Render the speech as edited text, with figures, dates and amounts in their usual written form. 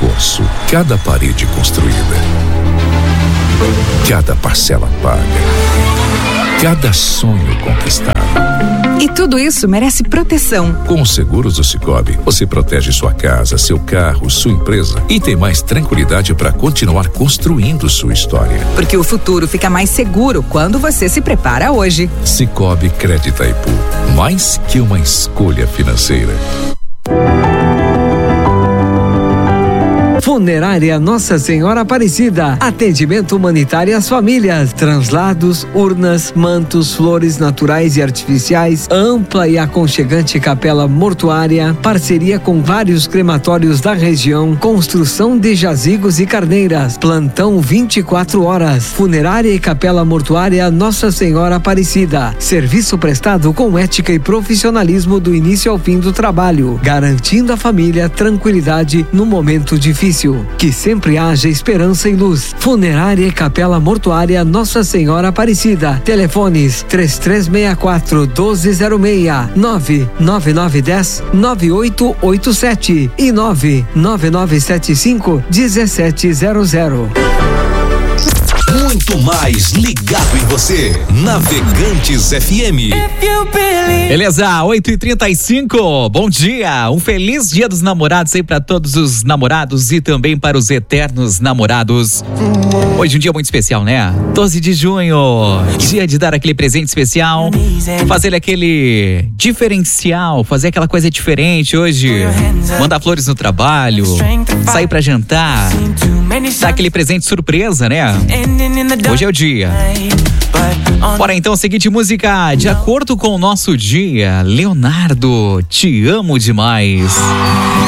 esforço, cada parede construída, cada parcela paga, cada sonho conquistado. E tudo isso merece proteção. Com os seguros do Sicoob, você protege sua casa, seu carro, sua empresa e tem mais tranquilidade para continuar construindo sua história. Porque o futuro fica mais seguro quando você se prepara hoje. Sicoob Crédito Itaipu, mais que uma escolha financeira. Funerária Nossa Senhora Aparecida. Atendimento humanitário às famílias. Translados, urnas, mantos, flores naturais e artificiais. Ampla e aconchegante capela mortuária. Parceria com vários crematórios da região. Construção de jazigos e carneiras. Plantão 24 horas. Funerária e capela mortuária Nossa Senhora Aparecida. Serviço prestado com ética e profissionalismo do início ao fim do trabalho. Garantindo à família tranquilidade no momento difícil. Que sempre haja esperança e luz. Funerária e capela mortuária Nossa Senhora Aparecida. Telefones 3364-1206, 99910-9887 e 99975-1700. Muito mais ligado em você. Navegantes FM. Beleza, 8h35. Bom dia, um feliz dia dos namorados aí pra todos os namorados e também para os eternos namorados. Hoje um dia muito especial, né? 12 de junho, dia de dar aquele presente especial, fazer aquele diferencial, fazer aquela coisa diferente hoje, mandar flores no trabalho, sair pra jantar, dar aquele presente surpresa, né? Hoje é o dia. Bora então, seguinte música, de acordo com o nosso dia, Leonardo, te amo demais.